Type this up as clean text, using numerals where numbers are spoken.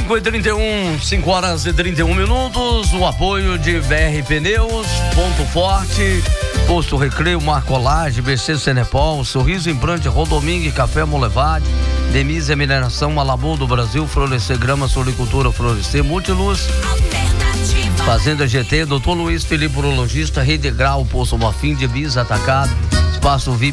5 horas e 31 minutos. O apoio de BR Pneus, Ponto Forte, Posto Recreio, Marcolage, BC Senepol, Sorriso Implante, Rodomingue, Café Molevade, Demisa Mineração, Malabou do Brasil, Florescer Grama, Solicultura, Florescer, Multiluz, Fazenda GT, Dr. Luiz Felipe Urologista, Rede Grau, Poço Bofim, de Bis Atacado, Espaço VIP